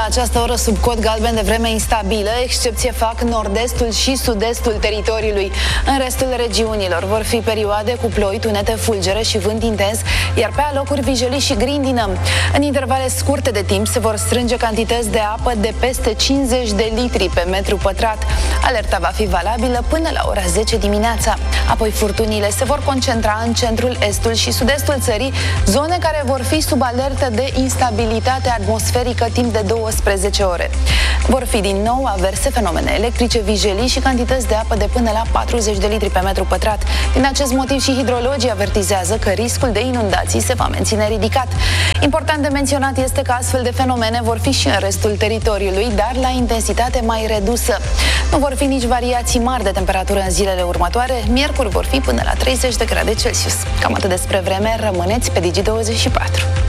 această oră sub cod galben de vreme instabilă. Excepție fac nord-estul și sud-estul teritoriului. În restul regiunilor vor fi perioade cu ploi, tunete, fulgere și vânt intens, iar pe alocuri vijelii și grindină. În intervale scurte de timp se vor strânge cantități de apă de peste 50 de litri pe metru pătrat. Alerta va fi valabilă până la ora 10 dimineața. Apoi furtunile se vor concentra în centrul, estul și sud-estul țării, zone care vor fi sub alertă de instabilitate atmosferică timp de 12 ore. Vor fi din nou averse, fenomene electrice, vijelii și cantități de apă de până la 40 de litri pe metru pătrat. Din acest motiv și hidrologii avertizează că riscul de inundații se va menține ridicat. Important de menționat este că astfel de fenomene vor fi și în restul teritoriului, dar la intensitate mai redusă. Nu vor fi nici variații mari de temperatură în zilele următoare. Miercuri vor fi până la 30 de grade Celsius. Cam atât despre vreme, rămâneți pe Digi24.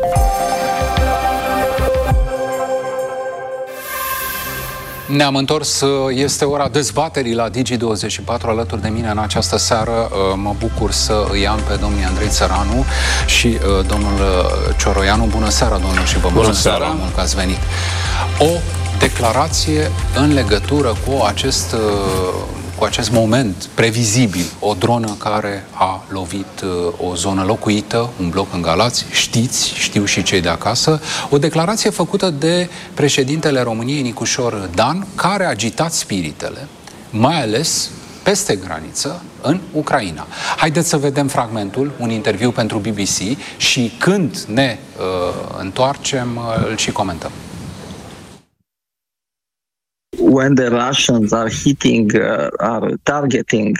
Ne-am întors, este ora dezbaterii la Digi24. Alături de mine în această seară mă bucur să îi am pe domnii Andrei Țăranu și domnul Cioroianu. Bună seara, domnul, și vă mulțumesc mult că ați venit. O declarație în legătură cu acest moment previzibil, o dronă care a lovit o zonă locuită, un bloc în Galați, știu și cei de acasă, o declarație făcută de președintele României, Nicușor Dan, care a agitat spiritele, mai ales peste graniță, în Ucraina. Haideți să vedem fragmentul, un interviu pentru BBC, și când ne întoarcem, îl și comentăm. When the Russians are targeting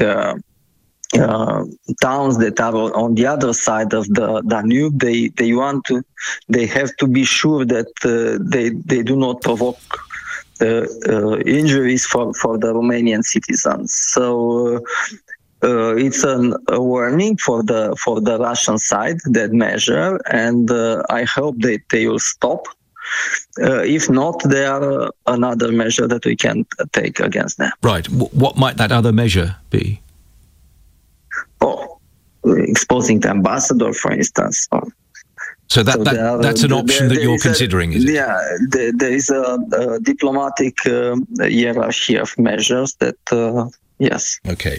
towns that are on the other side of the Danube, they have to be sure that they do not provoke injuries for the Romanian citizens. So it's a warning for the Russian side, that measure, and I hope that they will stop. If not, there are another measure that we can take against them. Right. What might that other measure be? Oh, exposing the ambassador, for instance. So that's an option that you're considering, is it? Yeah, there is a diplomatic hierarchy of measures that, yes. Okay.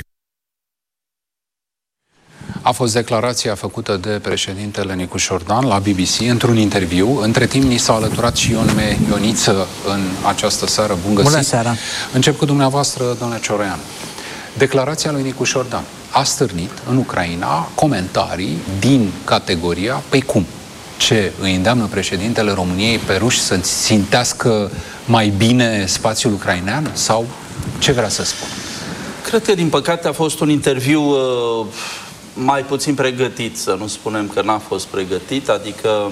A fost declarația făcută de președintele Nicușor Dan la BBC într-un interviu. Între timp ni s-a alăturat și Ion Ioniță în această seară. Bun găsit! Bună seara! Încep cu dumneavoastră, domnule Cioroianu. Declarația lui Nicușor Dan a stârnit în Ucraina comentarii din categoria: păi cum? Ce îi îndeamnă președintele României pe ruși să țintească mai bine spațiul ucrainean? Sau ce vrea să spun? Cred că, din păcate, a fost un interviu mai puțin pregătit, să nu spunem că n-a fost pregătit, adică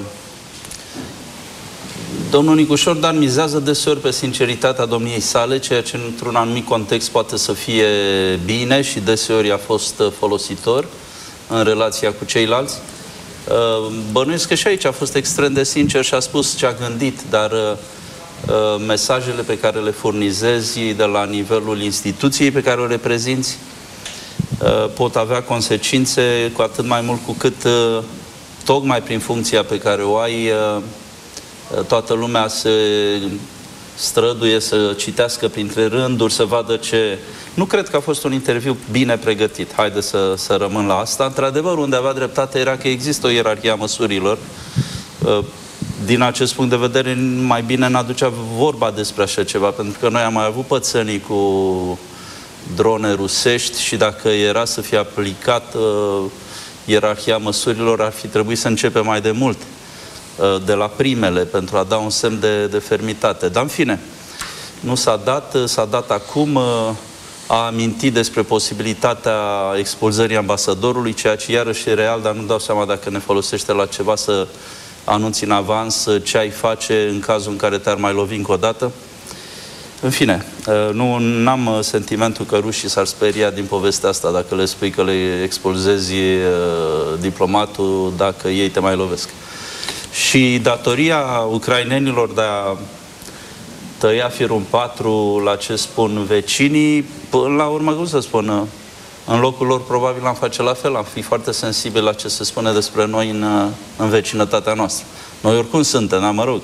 domnul Nicușor Dan mizează deseori pe sinceritatea domniei sale, ceea ce într-un anumit context poate să fie bine și deseori a fost folositor în relația cu ceilalți. Bănuiesc că și aici a fost extrem de sincer și a spus ce a gândit, dar mesajele pe care le furnizezi de la nivelul instituției pe care o reprezinți pot avea consecințe, cu atât mai mult cu cât tocmai prin funcția pe care o ai, toată lumea se străduie să citească printre rânduri, să vadă ce... Nu cred că a fost un interviu bine pregătit. Haide să rămân la asta. Într-adevăr, unde avea dreptate era că există o ierarhie a măsurilor. Din acest punct de vedere, mai bine n-aducea vorba despre așa ceva, pentru că noi am mai avut pățănii cu drone rusești și dacă era să fie aplicat ierarhia măsurilor, ar fi trebuit să începe mai de mult, de la primele, pentru a da un semn de fermitate. Dar, în fine, nu s-a dat, s-a dat acum, a amintit despre posibilitatea expulzării ambasadorului, ceea ce iarăși e real, dar nu dau seama dacă ne folosește la ceva să anunți în avans ce ai face în cazul în care te-ar mai lovi încă o dată. În fine, n-am sentimentul că rușii s-ar speria din povestea asta dacă le spui că le expulzezi diplomatul dacă ei te mai lovesc. Și datoria ucrainenilor de a tăia firul 4 la ce spun vecinii, până la urmă, cum să spun, în locul lor probabil am face la fel, am fi foarte sensibil la ce se spune despre noi în vecinătatea noastră. Noi oricum suntem, dar mă rog,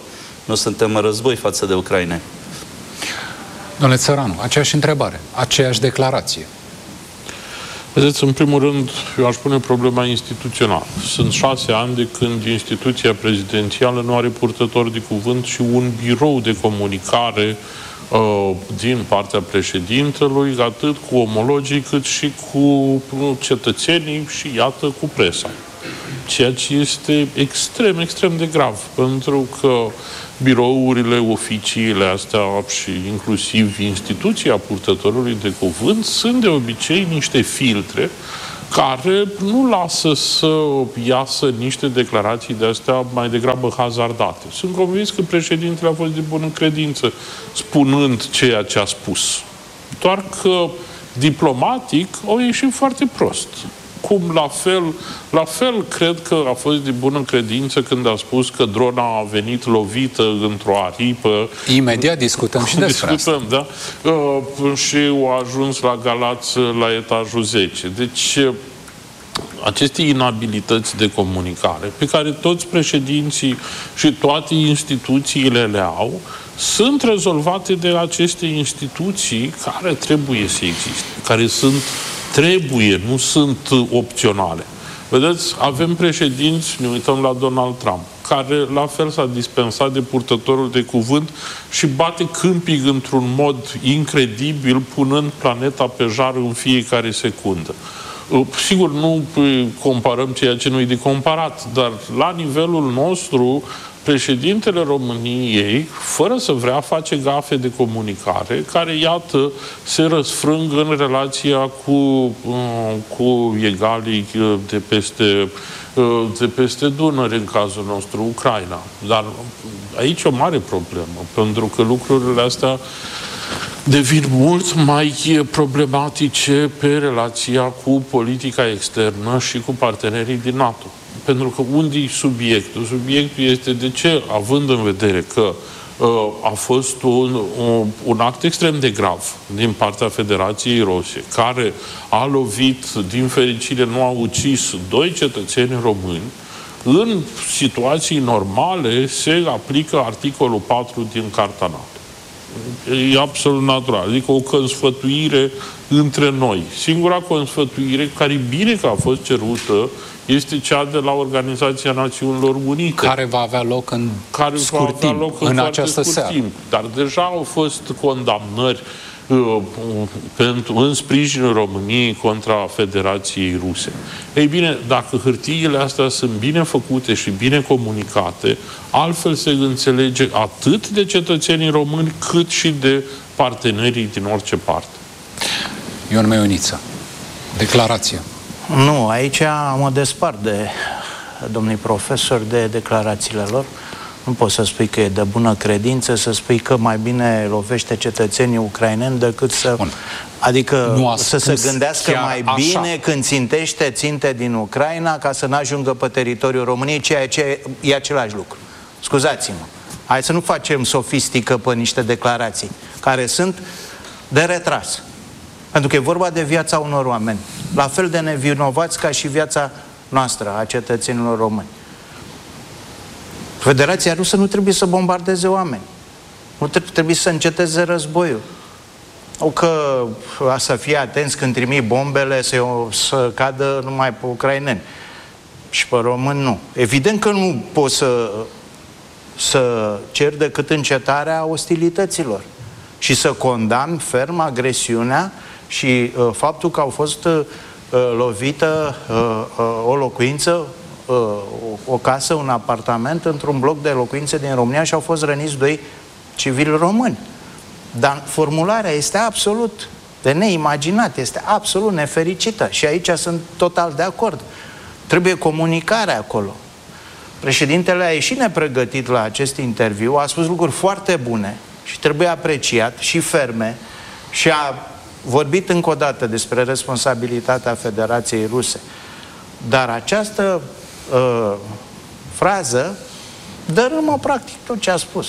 Nu suntem în război față de ucraineni. Domnule Țăranu, aceeași întrebare, aceeași declarație. Vedeți, în primul rând, eu aș pune problema instituțională. Sunt 6 ani de când instituția prezidențială nu are purtător de cuvânt și un birou de comunicare din partea președintelui, atât cu omologii, cât și cu cetățenii și, iată, cu presa. Ceea ce este extrem, extrem de grav, pentru că birourile, oficiile astea și inclusiv instituția purtătorului de cuvânt sunt de obicei niște filtre care nu lasă să iasă niște declarații de astea mai degrabă hazardate. Sunt convins că președintele a fost de bună credință spunând ceea ce a spus. Doar că diplomatic au ieșit foarte prost. Cum la fel cred că a fost de bună credință când a spus că drona a venit lovită într-o aripă. Imediat discutăm și despre asta. Da? Și a ajuns la Galați la etajul 10. Deci aceste inabilități de comunicare pe care toți președinții și toate instituțiile le au, sunt rezolvate de aceste instituții care trebuie să existe, care trebuie, nu sunt opționale. Vedeți, avem președinți, ne uităm la Donald Trump, care la fel s-a dispensat de purtătorul de cuvânt și bate câmpig într-un mod incredibil, punând planeta pe jar în fiecare secundă. Sigur, nu comparăm ceea ce nu e de comparat, dar la nivelul nostru, președintele României, fără să vrea, face gafe de comunicare, care, iată, se răsfrâng în relația cu egalii de peste Dunăre, în cazul nostru, Ucraina. Dar aici e o mare problemă, pentru că lucrurile astea devin mult mai problematice pe relația cu politica externă și cu partenerii din NATO. Pentru că unde e subiectul? Subiectul este de ce, având în vedere că a fost un act extrem de grav din partea Federației Ruse, care a lovit, din fericire nu a ucis 2 cetățeni români, în situații normale se aplică articolul 4 din Carta NATO. E absolut natural. Adică o consfătuire între noi. Singura consfătuire, care e bine că a fost cerută, este cea de la Organizația Națiunilor Unite. Care va avea loc în scurt timp, în această seară. Dar deja au fost condamnări în sprijinul României contra Federației Ruse. Ei bine, dacă hârtiile astea sunt bine făcute și bine comunicate, altfel se înțelege atât de cetățenii români, cât și de partenerii din orice parte. Ion Meioniță, declarație. Nu, aici mă despart de domnii profesori de declarațiile lor. Nu poți să spui că e de bună credință, să spui că mai bine lovește cetățenii ucraineni decât să... Bun. Adică să se gândească mai bine când țintește ținte din Ucraina ca să n-ajungă pe teritoriul României, ceea ce e același lucru. Scuzați-mă. Hai să nu facem sofistică pe niște declarații care sunt de retras. Pentru că e vorba de viața unor oameni, la fel de nevinovați ca și viața noastră, a cetățenilor români. Federația Rusă nu trebuie să bombardeze oameni. Nu trebuie să înceteze războiul. O că să fie atenți când trimit bombele să cadă numai pe ucraineni. Și pe români nu. Evident că nu pot să cer decât încetarea ostilităților. Și să condamn ferm agresiunea și faptul că au fost lovită o locuință, o casă, un apartament într-un bloc de locuințe din România și au fost răniți 2 civili români. Dar formularea este absolut de neimaginat, este absolut nefericită și aici sunt total de acord. Trebuie comunicare acolo. Președintele a ieșit nepregătit la acest interviu, a spus lucruri foarte bune și trebuie apreciat și ferme și a vorbit încă o dată despre responsabilitatea Federației Ruse. Dar această frază dărâmă practic tot ce a spus.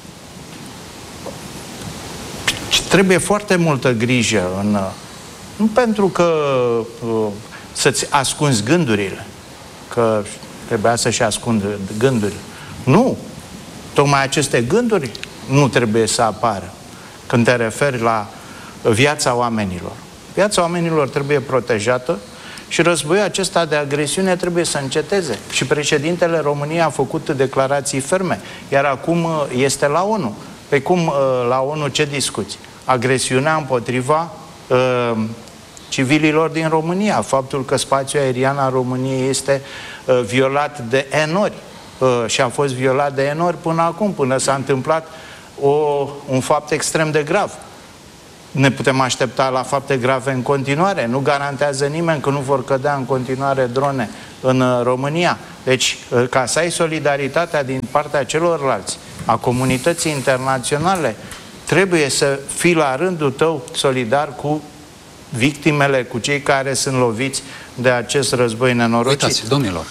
Trebuie foarte multă grijă nu pentru că să-ți ascunzi gândurile, că trebuia să-și ascundă gândurile. Nu! Tocmai aceste gânduri nu trebuie să apară când te referi la viața oamenilor. Viața oamenilor trebuie protejată și războiul acesta de agresiune trebuie să înceteze. Și președintele României a făcut declarații ferme, iar acum este la ONU. Pe cum la ONU ce discuți? Agresiunea împotriva civililor din România, faptul că spațiul aerian al României este violat de N-ori și a fost violat de N-ori până acum, până s-a întâmplat un fapt extrem de grav. Ne putem aștepta la fapte grave în continuare. Nu garantează nimeni că nu vor cădea în continuare drone în România. Deci, ca să ai solidaritatea din partea celorlalți, a comunității internaționale, trebuie să fii la rândul tău solidar cu victimele, cu cei care sunt loviți de acest război nenorocit. Uitați, domnilor,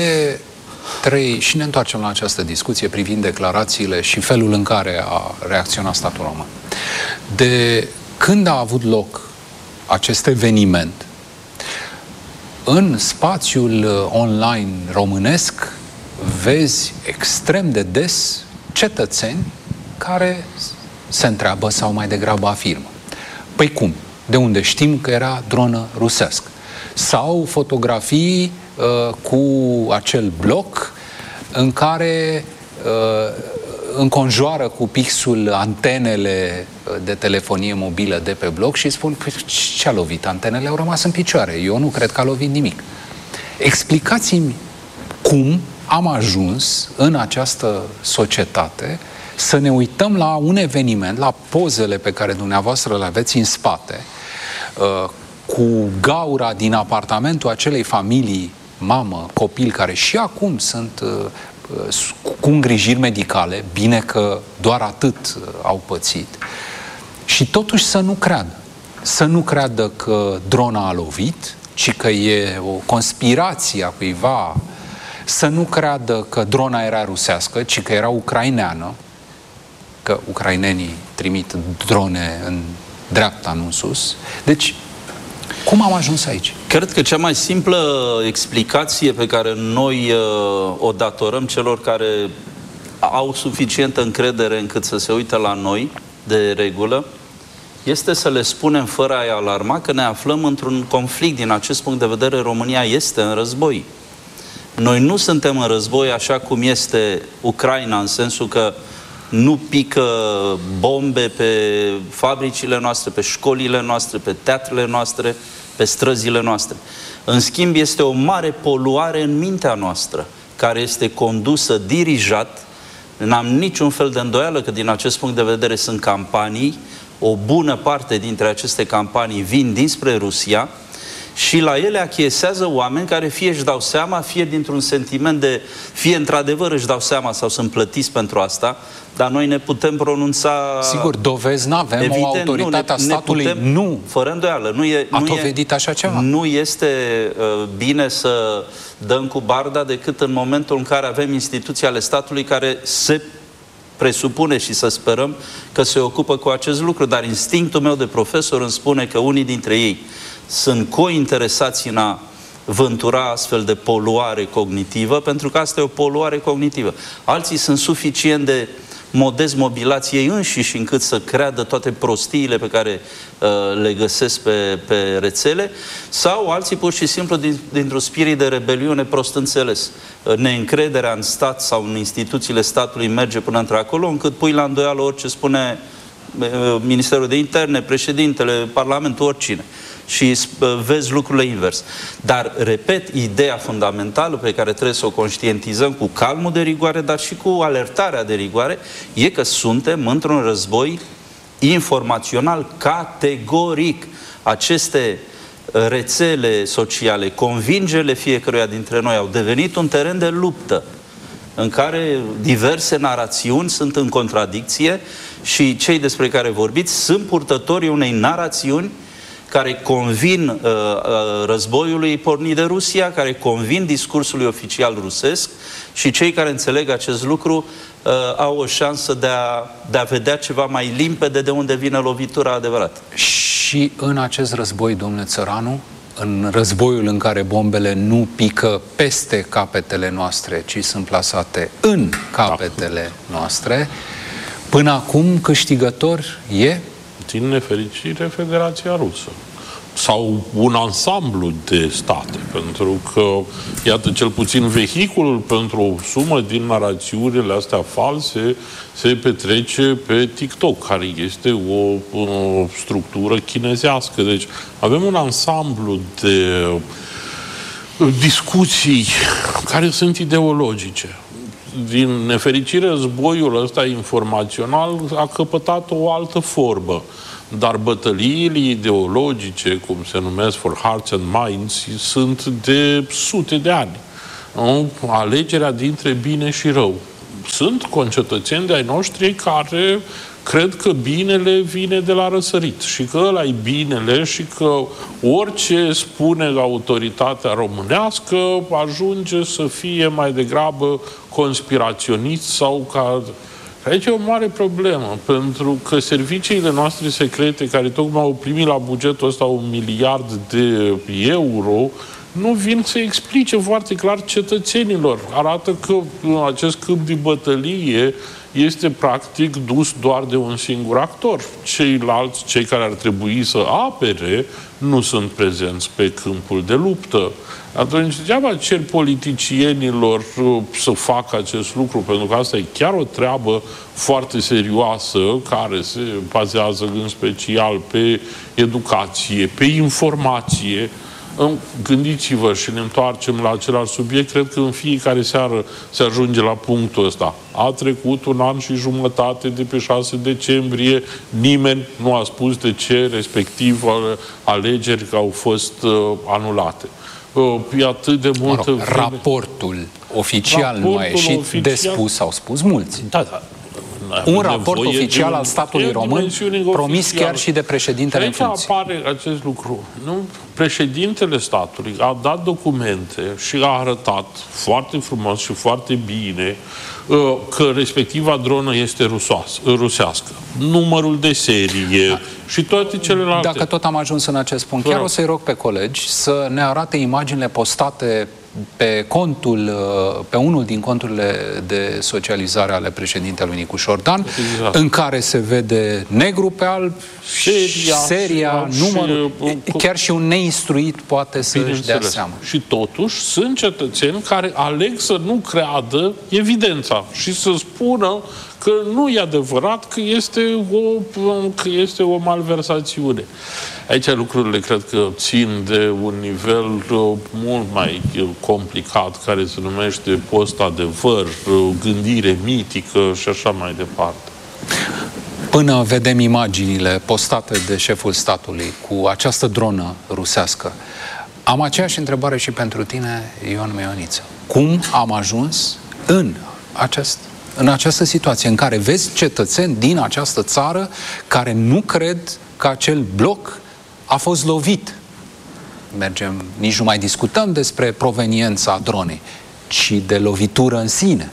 și ne întoarcem la această discuție privind declarațiile și felul în care a reacționat statul român. De când a avut loc acest eveniment, în spațiul online românesc vezi extrem de des cetățeni care se întreabă sau mai degrabă afirmă: păi cum? De unde știm că era dronă rusească? Sau fotografii cu acel bloc în care înconjoară cu pixul antenele de telefonie mobilă de pe bloc și spun: păi, ce a lovit? Antenele au rămas în picioare. Eu nu cred că a lovit nimic. Explicați-mi cum am ajuns în această societate să ne uităm la un eveniment, la pozele pe care dumneavoastră le aveți în spate, cu gaura din apartamentul acelei familii, mamă, copil, care și acum sunt cu îngrijiri medicale, bine că doar atât au pățit, și totuși să nu creadă. Să nu creadă că drona a lovit, ci că e o conspirație a cuiva, să nu creadă că drona era rusească, ci că era ucraineană, că ucrainenii trimit drone în dreapta, nu în sus. Deci, cum am ajuns aici? Cred că cea mai simplă explicație pe care noi o datorăm celor care au suficientă încredere încât să se uită la noi, de regulă, este să le spunem fără a-i alarma că ne aflăm într-un conflict. Din acest punct de vedere, România este în război. Noi nu suntem în război așa cum este Ucraina, în sensul că nu pică bombe pe fabricile noastre, pe școlile noastre, pe teatrele noastre, pe străzile noastre. În schimb, este o mare poluare în mintea noastră, care este condusă, dirijat. N-am niciun fel de îndoială că din acest punct de vedere sunt campanii. O bună parte dintre aceste campanii vin dinspre Rusia și la ele achiesează oameni care fie își dau seama, fie dintr-un sentiment de... fie într-adevăr își dau seama sau sunt plătiți pentru asta, dar noi ne putem pronunța... Sigur, dovezi n-avem, evident, o autoritate a statului putem, nu fără îndoială. A dovedit așa ceva. Nu este bine să dăm cu barda decât în momentul în care avem instituții ale statului care se presupune și să sperăm că se ocupă cu acest lucru, dar instinctul meu de profesor îmi spune că unii dintre ei sunt cointeresați în a vântura astfel de poluare cognitivă, pentru că asta e o poluare cognitivă. Alții sunt suficient de modest mobilați ei înșiși încât să creadă toate prostiile pe care le găsesc pe rețele, sau alții pur și simplu dintr-un spirit de rebeliune prost înțeles. Neîncrederea în stat sau în instituțiile statului merge până într-acolo, încât pui la îndoială orice spune Ministerul de Interne, președintele, Parlamentul, oricine. Și vezi lucrurile invers. Dar, repet, ideea fundamentală pe care trebuie să o conștientizăm cu calmul de rigoare, dar și cu alertarea de rigoare, e că suntem într-un război informațional categoric. Aceste rețele sociale, convingerile fiecăruia dintre noi au devenit un teren de luptă în care diverse narațiuni sunt în contradicție și cei despre care vorbiți sunt purtătorii unei narațiuni care convin războiului pornit de Rusia, care convin discursului oficial rusesc, și cei care înțeleg acest lucru au o șansă de a vedea ceva mai limpede de unde vine lovitura adevărată. Și în acest război, domnule Țăranu, în războiul în care bombele nu pică peste capetele noastre, ci sunt plasate în capetele noastre, până acum câștigător e? Din nefericire, Federația Rusă. Sau un ansamblu de state, pentru că, iată, cel puțin vehiculul pentru o sumă din narațiunile astea false se petrece pe TikTok, care este o structură chinezească. Deci avem un ansamblu de discuții care sunt ideologice. Din nefericire, războiul ăsta informațional a căpătat o altă formă. Dar bătăliile ideologice, cum se numesc for hearts and minds, sunt de sute de ani. Alegerea dintre bine și rău. Sunt concetățeni de ai noștri care cred că binele vine de la răsărit și că ăla-i binele și că orice spune autoritatea românească ajunge să fie mai degrabă conspiraționist sau ca... Aici e o mare problemă, pentru că serviciile noastre secrete, care tocmai au primit la bugetul ăsta 1 miliard de euro, nu vin să explice foarte clar cetățenilor. Arată că acest câmp de bătălie este practic dus doar de un singur actor. Ceilalți, cei care ar trebui să apere, nu sunt prezenți pe câmpul de luptă. Atunci, degeaba cer politicienilor să facă acest lucru, pentru că asta e chiar o treabă foarte serioasă, care se bazează în special pe educație, pe informație. Gândiți-vă și ne întoarcem la același subiect, cred că în fiecare seară se ajunge la punctul ăsta. A trecut 1 an și jumătate de pe 6 decembrie, nimeni nu a spus de ce respectiv alegeri au fost anulate. E atât de multă vreme. Raportul oficial nu a ieșit de spus, au spus mulți. Da. Un raport oficial al statului român, promis chiar și de președintele în funcție. Aici apare acest lucru. Nu? Președintele statului a dat documente și a arătat foarte frumos și foarte bine că respectiva dronă este rusească. Numărul de serie și toate celelalte. Dacă tot am ajuns în acest punct, chiar o să-i rog pe colegi să ne arate imaginile postate pe unul din conturile de socializare ale președintelui Nicu Șordan, în care se vede negru pe alb, seria numărul, chiar și un neinstruit poate să-și dea seama. Și totuși sunt cetățeni care aleg să nu creadă evidența și să spună că nu e adevărat, că este o malversațiune. Aici lucrurile cred că țin de un nivel mult mai complicat, care se numește post-adevăr, gândire mitică și așa mai departe. Până vedem imaginile postate de șeful statului cu această dronă rusească, am aceeași întrebare și pentru tine, Ion Meioniță. Cum am ajuns în această situație în care vezi cetățeni din această țară care nu cred că acel bloc a fost lovit? Nici nu mai discutăm despre proveniența dronei, ci de lovitură în sine.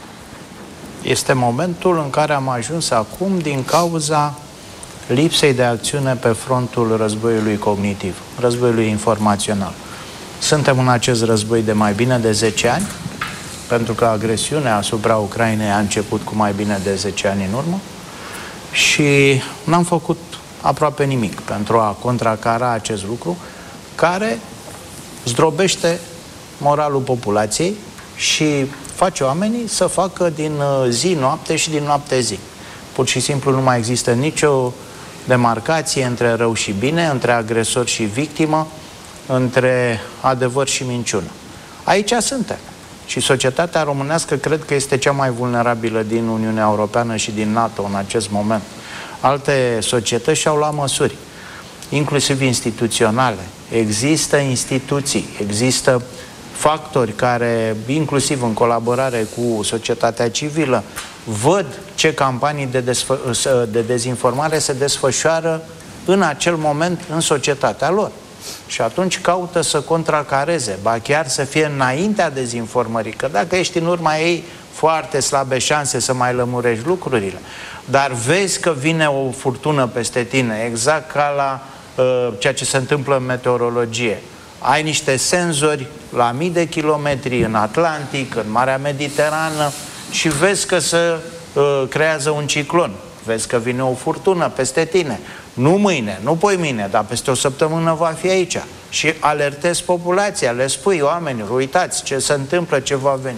Este momentul în care am ajuns acum din cauza lipsei de acțiune pe frontul războiului cognitiv, războiului informațional. Suntem în acest război de mai bine de 10 ani, pentru că agresiunea asupra Ucrainei a început cu mai bine de 10 ani în urmă și n-am făcut aproape nimic pentru a contracara acest lucru care zdrobește moralul populației și face oamenii să facă din zi noapte și din noapte zi. Pur și simplu nu mai există nicio demarcație între rău și bine, între agresor și victimă, între adevăr și minciună. Aici suntem. Și societatea românească cred că este cea mai vulnerabilă din Uniunea Europeană și din NATO în acest moment. Alte societăți și-au luat măsuri, inclusiv instituționale. Există instituții, există factori care, inclusiv în colaborare cu societatea civilă, văd ce campanii de dezinformare se desfășoară în acel moment în societatea lor. Și atunci caută să contracareze, ba chiar să fie înaintea dezinformării, că dacă ești în urma ei, foarte slabe șanse să mai lămurești lucrurile. Dar vezi că vine o furtună peste tine, exact ca la ceea ce se întâmplă în meteorologie. ai niște senzori la mii de kilometri în Atlantic, în Marea Mediterană și vezi că se creează un ciclon, vezi că vine o furtună peste tine. Nu mâine, nu poimâine, dar peste o săptămână va fi aici. Și alertezi populația, le spui oamenilor, uitați ce se întâmplă, ce va veni.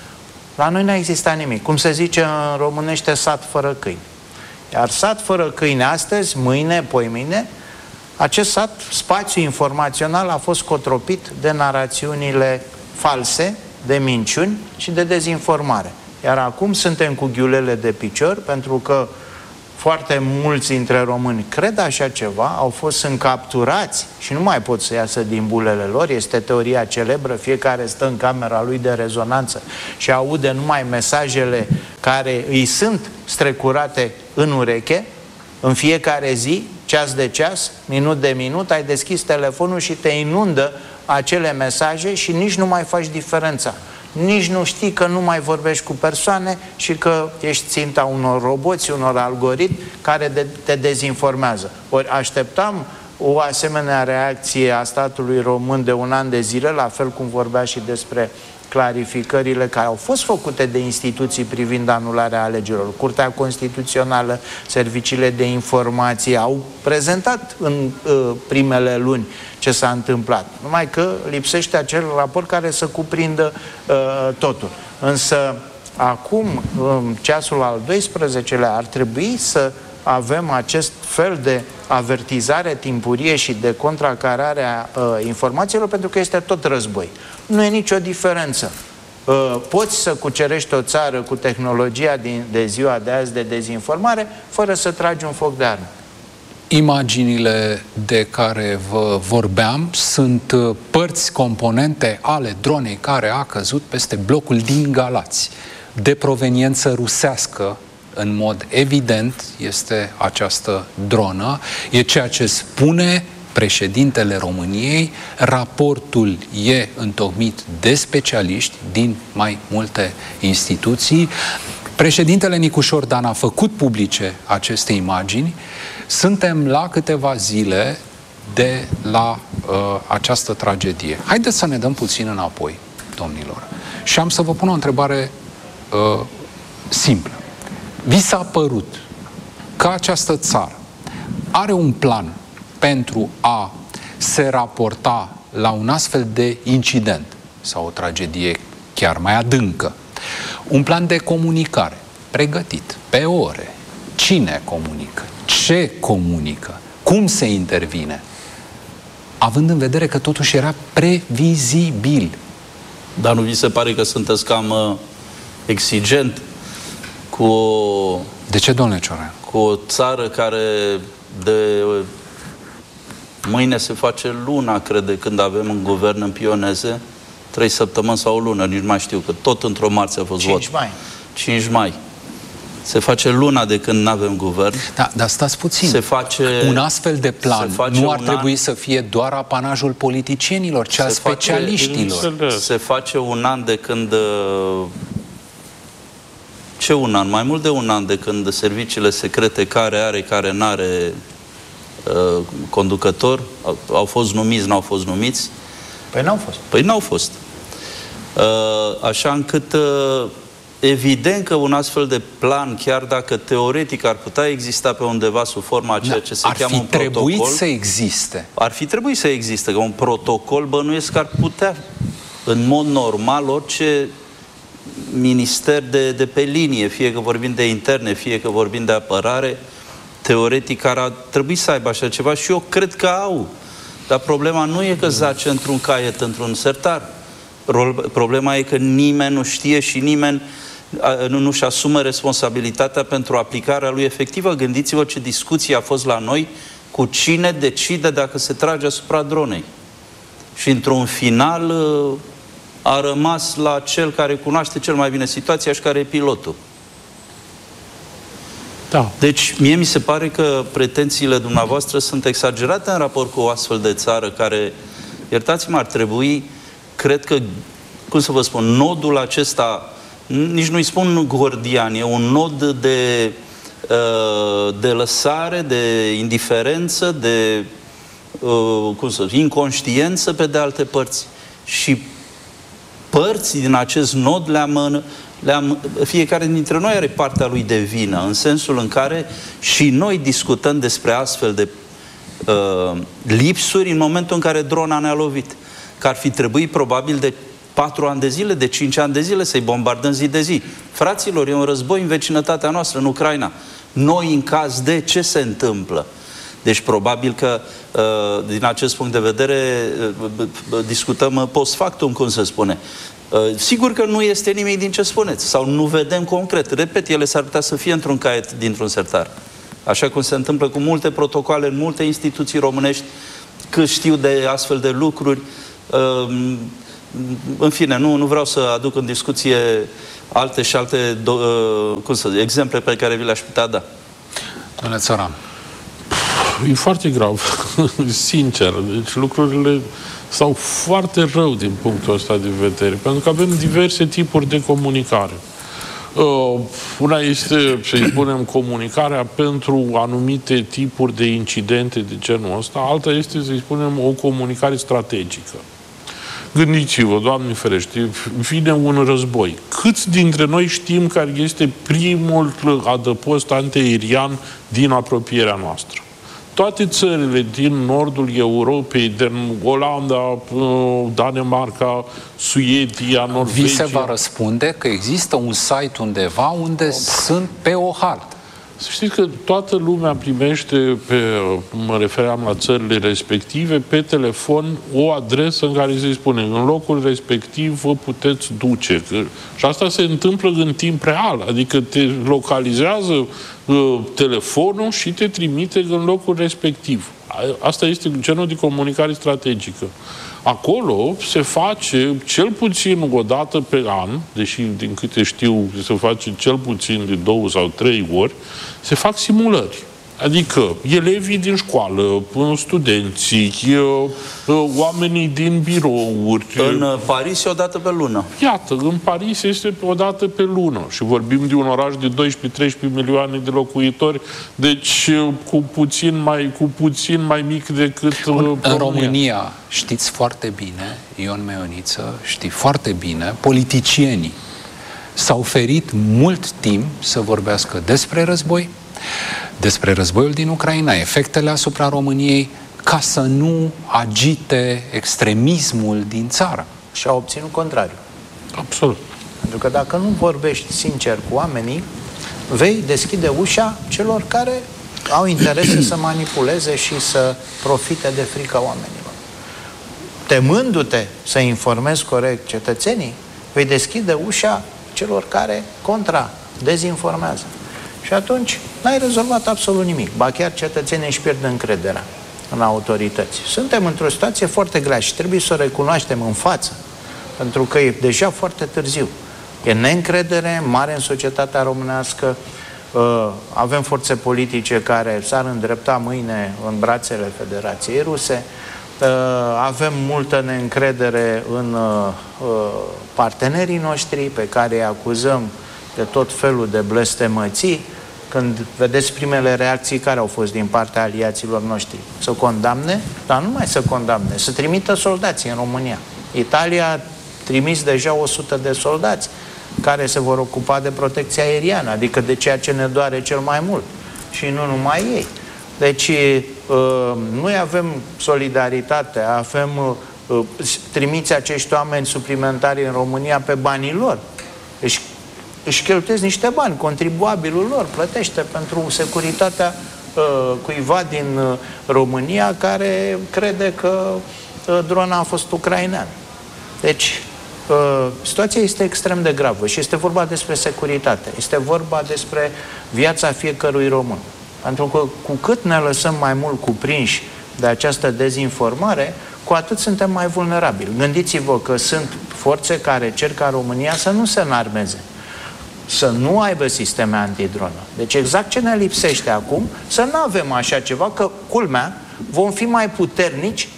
La noi n-a existat nimic. Cum se zice în românește, sat fără câini. Iar sat fără câini astăzi, mâine, poimâine, acest sat, spațiu informațional, a fost cotropit de narațiunile false, de minciuni și de dezinformare. Iar acum suntem cu ghiulele de picior, pentru că foarte mulți dintre români cred așa ceva, au fost încapturați și nu mai pot să iasă din bulele lor. Este teoria celebră, fiecare stă în camera lui de rezonanță și aude numai mesajele care îi sunt strecurate în ureche, în fiecare zi, ceas de ceas, minut de minut, ai deschis telefonul și te inundă acele mesaje și nici nu mai faci diferența. Nici nu știi că nu mai vorbești cu persoane și că ești ținta unor roboți, unor algoritmi care te dezinformează. Ori așteptam o asemenea reacție a statului român de un an de zile, la fel cum vorbea și despre clarificările care au fost făcute de instituții privind anularea alegerilor. Curtea Constituțională, serviciile de informație au prezentat în primele luni ce s-a întâmplat. Numai că lipsește acel raport care să cuprindă totul. Însă acum, în ceasul al 12-lea, ar trebui să avem acest fel de avertizare timpurie și de contracarare a informațiilor, pentru că este tot război. Nu e nicio diferență. Poți să cucerești o țară cu tehnologia de ziua de azi de dezinformare fără să tragi un foc de armă. Imaginile de care vă vorbeam sunt părți, componente ale dronei care a căzut peste blocul din Galați, de proveniență rusească. În mod evident este această dronă, e ceea ce spune președintele României, raportul e întocmit de specialiști din mai multe instituții. Președintele Nicu Șordan a făcut publice aceste imagini. Suntem la câteva zile de la această tragedie. Haideți să ne dăm puțin înapoi, domnilor. Și am să vă pun o întrebare simplă. Vi s-a părut că această țară are un plan pentru a se raporta la un astfel de incident sau o tragedie chiar mai adâncă? Un plan de comunicare pregătit pe ore. Cine comunică? Ce comunică? Cum se intervine? Având în vedere că totuși era previzibil. Dar nu vi se pare că sunteți cam exigent cu o... De ce, domnule Cioran? Cu o țară care de mâine se face luna, crede, când avem un guvern în pioneze, 3 săptămâni sau o lună, nici nu mai știu, că tot într-o marți a fost 5 mai. 5 mai. Se face luna de când nu avem guvern. Da, dar stați puțin. Se face, un astfel de plan nu ar trebui să fie doar apanajul politicienilor, ci a specialiștilor. Se face un an de când... Ce un an? Mai mult de un an de când serviciile secrete, care are, care n-are conducător, au fost numiți, n-au fost numiți? Păi n-au fost. Păi n-au fost. Așa încât evident că un astfel de plan, chiar dacă teoretic ar putea exista pe undeva sub forma a ceea ce se cheamă un protocol... Ar fi trebuit să existe. Ar fi trebuit să existe, că un protocol, bănuiesc că ar putea, în mod normal, orice minister de pe linie, fie că vorbim de interne, fie că vorbim de apărare, teoretic ar trebui să aibă așa ceva și eu cred că au. Dar problema nu e că zace într-un caiet, într-un sertar. Problema e că nimeni nu știe și nimeni nu-și asumă responsabilitatea pentru aplicarea lui efectivă. Gândiți-vă ce discuție a fost la noi cu cine decide dacă se trage asupra dronei. Și într-un final a rămas la cel care cunoaște cel mai bine situația și care e pilotul. Da. Deci, mie mi se pare că pretențiile dumneavoastră sunt exagerate în raport cu o astfel de țară care, iertați-mă, ar trebui, cred că, cum să vă spun, nodul acesta, nici nu-i spun gordian, e un nod de lăsare, de indiferență, de inconștiență pe de alte părți și părți din acest nod fiecare dintre noi are partea lui de vină, în sensul în care și noi discutăm despre astfel de lipsuri în momentul în care drona ne-a lovit. Că ar fi trebuit probabil de 4 ani de zile, de 5 ani de zile să-i bombardăm zi de zi. Fraților, e un război în vecinătatea noastră, în Ucraina. Noi, în caz de ce se întâmplă? Deci probabil că din acest punct de vedere discutăm post factum, cum se spune. Sigur că nu este nimic din ce spuneți sau nu vedem concret. Repet, ele s-ar putea să fie într-un caiet dintr-un sertar. Așa cum se întâmplă cu multe protocoale în multe instituții românești, că știu de astfel de lucruri. În fine, nu vreau să aduc în discuție alte și alte exemple pe care vi le-aș putea da. Domnule Țăran. E foarte grav, sincer. Deci lucrurile stau foarte rău din punctul ăsta de vedere, pentru că avem diverse tipuri de comunicare. Una este, să-i spunem, comunicarea pentru anumite tipuri de incidente de genul ăsta, alta este, să-i spunem, o comunicare strategică. Gândiți-vă, Doamne ferește, vine un război. Câți dintre noi știm care este primul adăpost antiaerian din apropierea noastră? Toate țările din nordul Europei, din Olanda, Danemarca, Suedia, Norvegia... Vi se va răspunde că există un site undeva unde sunt pe o hartă. Să știți că toată lumea primește, mă refeream la țările respective, pe telefon o adresă în care se spune în locul respectiv vă puteți duce. Și asta se întâmplă în timp real, adică te localizează telefonul și te trimite în locul respectiv. Asta este genul de comunicare strategică. Acolo se face cel puțin o dată pe an, deși din câte știu se face cel puțin de 2 sau 3 ori, se fac simulări. Adică elevii din școală, studenții, oamenii din birouri. În Paris e o dată pe lună. Iată, în Paris este o dată pe lună. Și vorbim de un oraș de 12-13 milioane de locuitori, deci cu puțin mai mic decât în România. Știți foarte bine, Ion Meioniță, știi foarte bine, politicienii s-au ferit mult timp să vorbească despre război, despre războiul din Ucraina, efectele asupra României, ca să nu agite extremismul din țară. Și a obținut contrariu. Absolut. Pentru că dacă nu vorbești sincer cu oamenii, vei deschide ușa celor care au interese să manipuleze și să profite de frica oamenilor. Temându-te să informezi corect cetățenii, vei deschide ușa celor care dezinformează. Și atunci n-ai rezolvat absolut nimic. Ba chiar cetățenii își pierd încrederea în autorități. Suntem într-o situație foarte grea și trebuie să o recunoaștem în față, pentru că e deja foarte târziu. E neîncredere mare în societatea românească, avem forțe politice care s-ar îndrepta mâine în brațele Federației Ruse, avem multă neîncredere în partenerii noștri pe care îi acuzăm de tot felul de blestemății. Când vedeți primele reacții care au fost din partea aliaților noștri, să condamne, dar nu numai să condamne, să trimită soldați în România. Italia a trimis deja 100 de soldați care se vor ocupa de protecția aeriană, adică de ceea ce ne doare cel mai mult. Și nu numai ei. Deci noi avem solidaritate, trimiți acești oameni suplimentari în România pe banii lor. Deci își cheltuiesc niște bani, contribuabilul lor plătește pentru securitatea cuiva din România care crede că drona a fost ucraineană. Deci situația este extrem de gravă și este vorba despre securitate, este vorba despre viața fiecărui român. Pentru că cu cât ne lăsăm mai mult cuprinși de această dezinformare, cu atât suntem mai vulnerabili. Gândiți-vă că sunt forțe care cer ca România să nu se înarmeze, să nu aibă sisteme antidronă. Deci exact ce ne lipsește acum, să nu avem așa ceva, că, culmea, vom fi mai puternici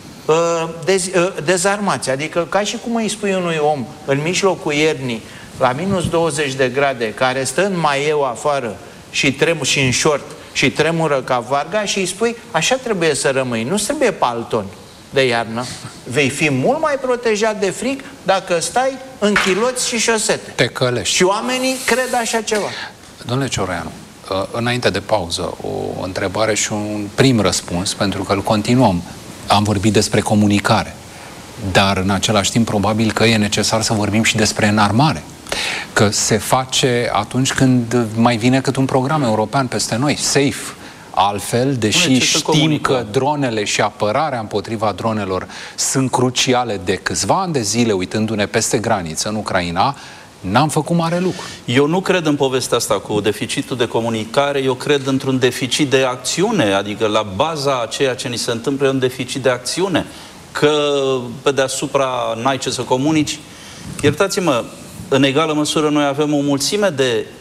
dezarmați. Adică ca și cum îi spui unui om în mijlocul iernii, la minus 20 de grade, care stă în maieu afară și în șort și tremură ca varga și îi spui, așa trebuie să rămâi, nu trebuie palton de iarnă. Vei fi mult mai protejat de frig dacă stai în chiloți și șosete. Te călești. Și oamenii cred așa ceva. Domnule Cioroianu, înainte de pauză, o întrebare și un prim răspuns, pentru că îl continuăm. Am vorbit despre comunicare, dar în același timp probabil că e necesar să vorbim și despre înarmare. Că se face atunci când mai vine cât un program european peste noi, SAFE. Altfel, deși știm că dronele și apărarea împotriva dronelor sunt cruciale de câțiva ani de zile, uitându-ne peste graniță în Ucraina, n-am făcut mare lucru. Eu nu cred în povestea asta cu deficitul de comunicare, eu cred într-un deficit de acțiune, adică la baza a ceea ce ni se întâmplă e un deficit de acțiune, că pe deasupra n-ai ce să comunici. Iertați-mă, în egală măsură noi avem o mulțime de